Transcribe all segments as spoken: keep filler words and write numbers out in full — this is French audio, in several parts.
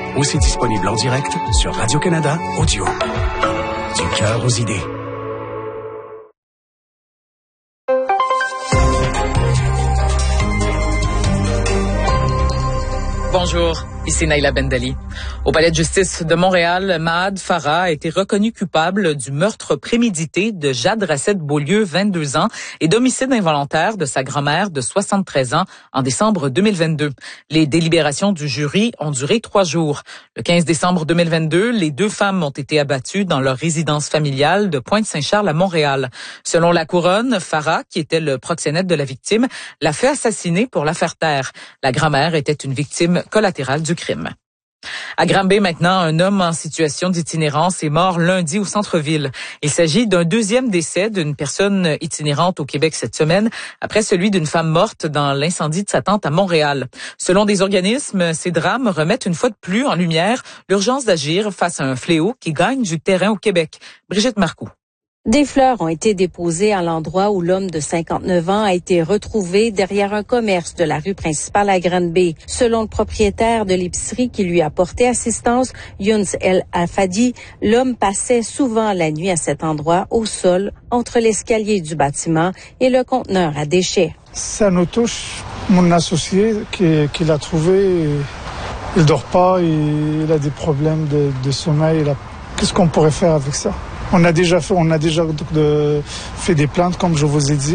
Aussi disponible en direct sur Radio-Canada Audio. Du cœur aux idées. Bonjour, ici Naïla Bendali. Au palais de justice de Montréal, Mahad Farah a été reconnu coupable du meurtre prémédité de Jade Racette-Beaulieu, vingt-deux ans, et d'homicide involontaire de sa grand-mère de soixante-treize ans en décembre deux mille vingt-deux. Les délibérations du jury ont duré trois jours. Le quinze décembre deux mille vingt-deux, les deux femmes ont été abattues dans leur résidence familiale de Pointe-Saint-Charles à Montréal. Selon la couronne, Farah, qui était le proxénète de la victime, l'a fait assassiner pour la faire taire. La grand-mère était une victime collatérale du crime. À Granby maintenant, un homme en situation d'itinérance est mort lundi au centre-ville. Il s'agit d'un deuxième décès d'une personne itinérante au Québec cette semaine, après celui d'une femme morte dans l'incendie de sa tente à Montréal. Selon des organismes, ces drames remettent une fois de plus en lumière l'urgence d'agir face à un fléau qui gagne du terrain au Québec. Brigitte Marcoux. Des fleurs ont été déposées à l'endroit où l'homme de cinquante-neuf ans a été retrouvé derrière un commerce de la rue principale à Granby. Selon le propriétaire de l'épicerie qui lui a porté assistance, Younes El Afadi, l'homme passait souvent la nuit à cet endroit au sol entre l'escalier du bâtiment et le conteneur à déchets. Ça nous touche. Mon associé qui, qui l'a trouvé, il dort pas, il a des problèmes de, de sommeil. Il a... Qu'est-ce qu'on pourrait faire avec ça? On a déjà fait, on a déjà de, fait des plaintes, comme je vous ai dit.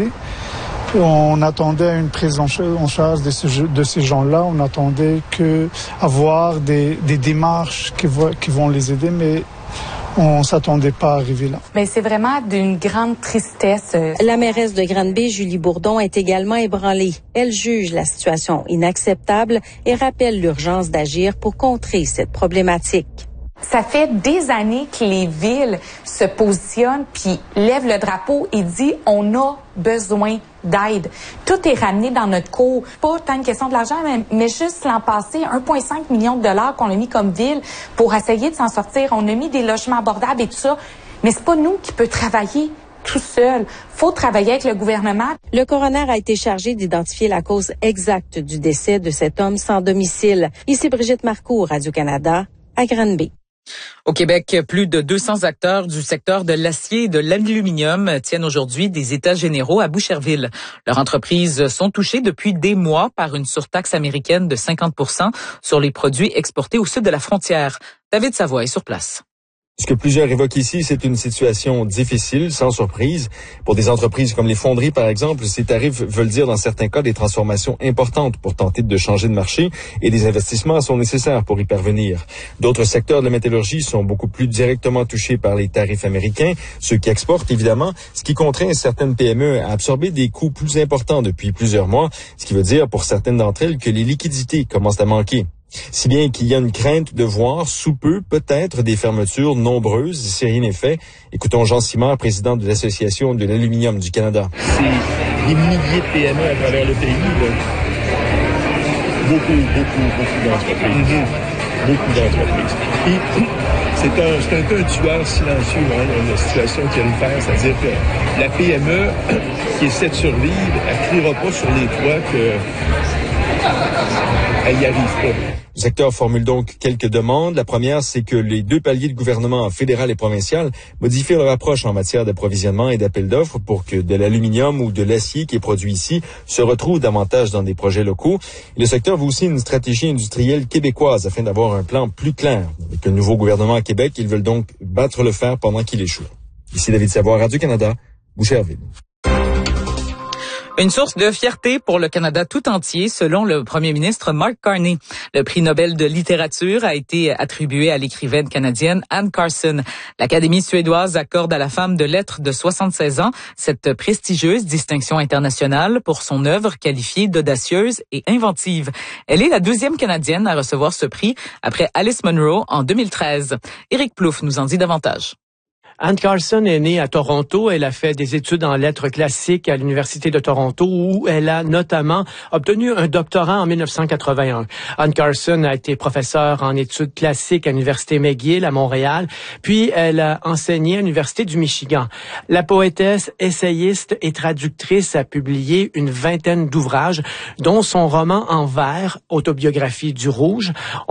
On attendait une prise en charge de, ce, de ces gens-là. On attendait que avoir des, des démarches qui, qui vont les aider, mais on s'attendait pas à arriver là. Mais c'est vraiment d'une grande tristesse. La mairesse de Granby, Julie Bourdon, est également ébranlée. Elle juge la situation inacceptable et rappelle l'urgence d'agir pour contrer cette problématique. Ça fait des années que les villes se positionnent puis lèvent le drapeau et disent on a besoin d'aide. Tout est ramené dans notre cours. Pas tant une question de l'argent, mais, mais juste l'an passé, un virgule cinq million de dollars qu'on a mis comme ville pour essayer de s'en sortir. On a mis des logements abordables et tout ça. Mais c'est pas nous qui peut travailler tout seul. Faut travailler avec le gouvernement. Le coroner a été chargé d'identifier la cause exacte du décès de cet homme sans domicile. Ici Brigitte Marcoux, Radio-Canada, à Granby. Au Québec, plus de deux cents acteurs du secteur de l'acier et de l'aluminium tiennent aujourd'hui des états généraux à Boucherville. Leurs entreprises sont touchées depuis des mois par une surtaxe américaine de cinquante pour cent sur les produits exportés au sud de la frontière. David Savoie est sur place. Ce que plusieurs évoquent ici, c'est une situation difficile, sans surprise. Pour des entreprises comme les fonderies, par exemple, ces tarifs veulent dire dans certains cas des transformations importantes pour tenter de changer de marché et des investissements sont nécessaires pour y parvenir. D'autres secteurs de la métallurgie sont beaucoup plus directement touchés par les tarifs américains, ceux qui exportent évidemment, ce qui contraint certaines P M E à absorber des coûts plus importants depuis plusieurs mois, ce qui veut dire pour certaines d'entre elles que les liquidités commencent à manquer. Si bien qu'il y a une crainte de voir sous peu peut-être des fermetures nombreuses si rien n'est fait. Écoutons Jean Simard, président de l'Association de l'aluminium du Canada. C'est des milliers de P M E à travers le pays. Là. Beaucoup, beaucoup, beaucoup d'entreprises. Mm-hmm. Beaucoup d'entreprises. Et c'est un, c'est un peu un tueur silencieux, hein, la situation qu'il y a de faire. C'est-à-dire que la P M E qui essaie de survivre, elle ne criera pas sur les toits qu'elle n'y arrive pas. Le secteur formule donc quelques demandes. La première, c'est que les deux paliers de gouvernement fédéral et provincial modifient leur approche en matière d'approvisionnement et d'appel d'offres pour que de l'aluminium ou de l'acier qui est produit ici se retrouve davantage dans des projets locaux. Et le secteur veut aussi une stratégie industrielle québécoise afin d'avoir un plan plus clair. Avec le nouveau gouvernement à Québec, ils veulent donc battre le fer pendant qu'il échoue. Ici David Savoie, Radio-Canada, Boucherville. Une source de fierté pour le Canada tout entier, selon le premier ministre Mark Carney. Le prix Nobel de littérature a été attribué à l'écrivaine canadienne Anne Carson. L'Académie suédoise accorde à la femme de lettres de soixante-seize ans cette prestigieuse distinction internationale pour son œuvre qualifiée d'audacieuse et inventive. Elle est la deuxième Canadienne à recevoir ce prix après Alice Munro en deux mille treize. Éric Plouffe nous en dit davantage. Anne Carson est née à Toronto. Elle a fait des études en lettres classiques à l'Université de Toronto où elle a notamment obtenu un doctorat en dix-neuf cent quatre-vingt-un. Anne Carson a été professeure en études classiques à l'Université McGill à Montréal, puis elle a enseigné à l'Université du Michigan. La poétesse, essayiste et traductrice a publié une vingtaine d'ouvrages, dont son roman en vers, Autobiographie du Rouge.